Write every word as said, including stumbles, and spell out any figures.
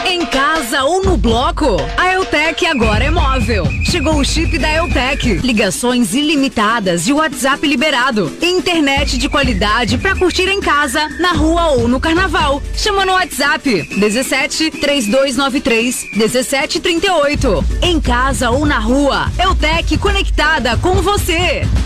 Em casa ou no bloco, a Eutec agora é móvel. Chegou o chip da Eutec. Ligações ilimitadas e WhatsApp liberado. Internet de qualidade pra curtir em casa, na rua ou no carnaval. Chama no WhatsApp dezessete, três dois nove três, dezessete trinta e oito. Em casa ou na rua, Eutec conectada com você.